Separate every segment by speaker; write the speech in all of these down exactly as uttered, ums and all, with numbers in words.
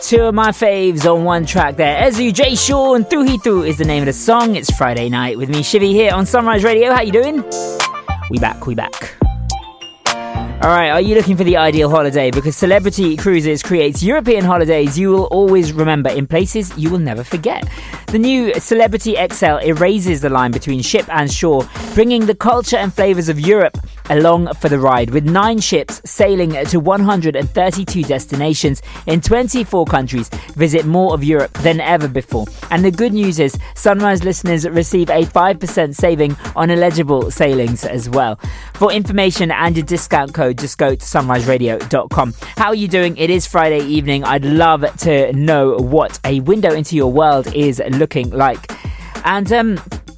Speaker 1: Two of my faves on one track there. Ezu, J. Sean, Tu Hi Tu is the name of the song. It's Friday night with me, Shivy, here on Sunrise Radio. How you doing? We back, we back. Alright, are you looking for the ideal holiday? Because Celebrity Cruises creates European holidays you will always remember in places you will never forget. The new Celebrity X L erases the line between ship and shore, bringing the culture and flavours of Europe along for the ride, with nine ships sailing to one hundred thirty-two destinations in twenty-four countries. Visit more of Europe than ever before. And the good news is Sunrise listeners receive a five percent saving on eligible sailings as well. For information and a discount code, just go to sunrise radio dot com. How are you doing? It is Friday evening. I'd love to know what a window into your world is looking like. And um,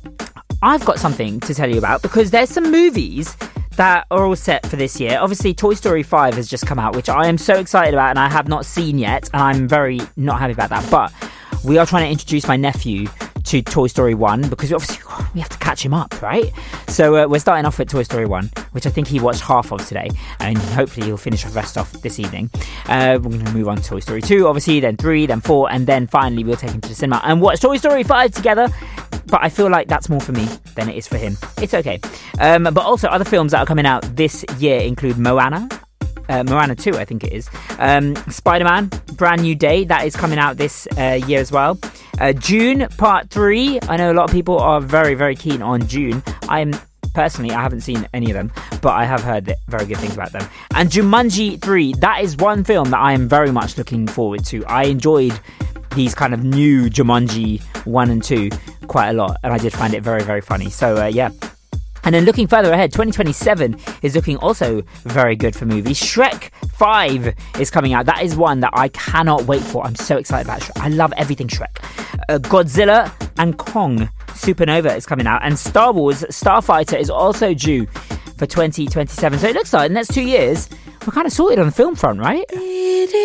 Speaker 1: I've got something to tell you about, because there's some movies that are all set for this year. Obviously, Toy Story five has just come out, which I am so excited about and I have not seen yet, and I'm very not happy about that. But we are trying to introduce my nephew to Toy Story one, because obviously we have to catch him up, right? So uh, we're starting off with Toy Story one, which I think he watched half of today, and hopefully he'll finish the rest off this evening. Uh, we're going to move on to Toy Story two, obviously, then three, then four, and then finally we'll take him to the cinema and watch Toy Story five together. But I feel like that's more for me than it is for him. It's okay. Um, but also, other films that are coming out this year include Moana. Uh, Moana two, I think it is. Um, Spider-Man, Brand New Day. That is coming out this uh, year as well. Uh, Dune, Part three. I know a lot of people are very, very keen on Dune. I'm... Personally, I haven't seen any of them, but I have heard very good things about them. And Jumanji three, that is one film that I am very much looking forward to. I enjoyed these kind of new Jumanji one and two quite a lot, and I did find it very, very funny. So, uh, yeah. And then looking further ahead, twenty twenty-seven is looking also very good for movies. Shrek five is coming out. That is one that I cannot wait for. I'm so excited about Shrek. I love everything Shrek. Uh, Godzilla and Kong Supernova is coming out. And Star Wars Starfighter is also due for twenty twenty-seven. So it looks like in the next two years, we're kind of sorted on the film front, right?